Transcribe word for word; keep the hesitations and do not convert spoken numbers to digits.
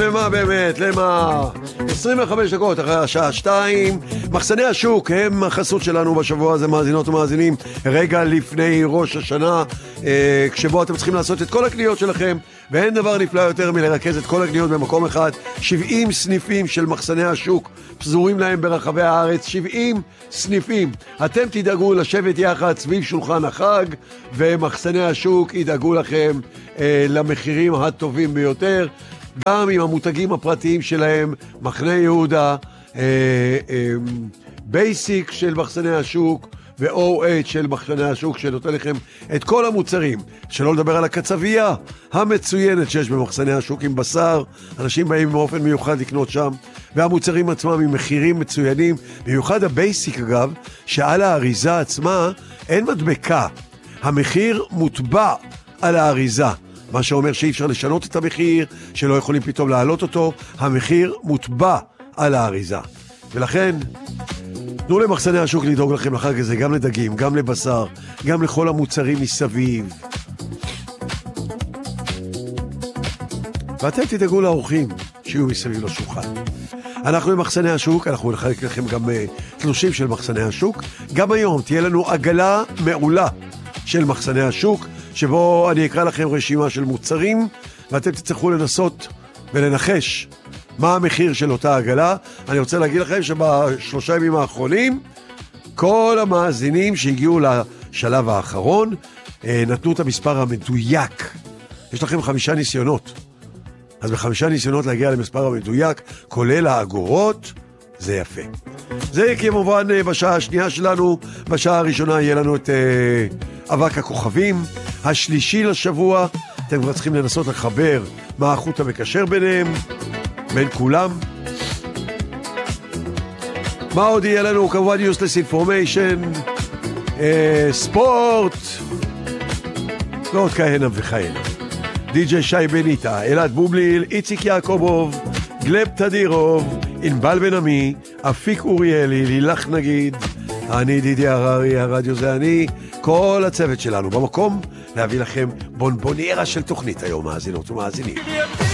למה באמת? למה? עשרים וחמש דקות אחרי השעה שתיים. מחסני השוק הם החסות שלנו בשבוע הזה, מאזינות ומאזינים, רגע לפני ראש השנה, אה, כשבו אתם צריכים לעשות את כל הקניות שלכם, ואין דבר נפלא יותר מלרכז את כל הקניות במקום אחד. שבעים סניפים של מחסני השוק פזורים להם ברחבי הארץ, שבעים סניפים. אתם תדאגו לשבת יחד סביב שולחן החג, ומחסני השוק ידאגו לכם אה, למחירים הטובים ביותר, גם עם המותגים הפרטיים שלהם, מחנה יהודה, אה, אה, בייסיק של מחסני השוק, ו-או אייץ' של מחסני השוק, שנותן לכם את כל המוצרים. שלא לדבר על הקצבייה המצוינת שיש במחסני השוק עם בשר. אנשים באים באופן מיוחד לקנות שם, והמוצרים עצמם עם מחירים מצוינים, במיוחד הבייסיק אגב, שעל האריזה עצמה אין מדבקה. המחיר מוטבע על האריזה, מה שאומר שאי אפשר לשנות את המחיר, שלא יכולים פתאום להעלות אותו. המחיר מוטבע על האריזה, ולכן תנו למחסני השוק לדאוג לכם לחג הזה, גם לדגים, גם לבשר, גם לכל המוצרים מסביב. ואתם תדאגו לאורחים שיהיו מסביב לשולחן. אנחנו במחסני השוק, אנחנו נחלק לכם גם תלושים של מחסני השוק. גם היום תהיה לנו עגלה מעולה של מחסני השוק, שבו אני אקרא לכם רשימה של מוצרים, ואתם תצטרכו לנסות ולנחש מה המחיר של אותה עגלה. אני רוצה להגיד לכם שבשלושה ימים האחרונים, כל המאזינים שהגיעו לשלב האחרון נתנו את המספר המדויק. יש לכם חמישה ניסיונות. אז בחמישה ניסיונות להגיע למספר המדויק, כולל האגורות, זה יפה. זה כמובן בשעה השנייה שלנו. בשעה הראשונה יהיה לנו את אה, אבק הכוכבים, השלישי לשבוע. אתם כבר צריכים לנסות לחבר מה החוט המקשר ביניהם, בין כולם. מה עוד יהיה לנו? כמובן useless information, אה, ספורט, ועוד כהנה וכהנה. די-ג'יי שי בניטה, אלעד בובליל, איציק יעקובוב, גלב תדירוב, ענבל בן עמי, אפיק אוריאלי, לילך נגיד, אני דידי הררי, הרדיו זה אני, כל הצוות שלנו במקום להביא לכם בונבוניירה של תוכנית היום, מאזינות ומאזינים.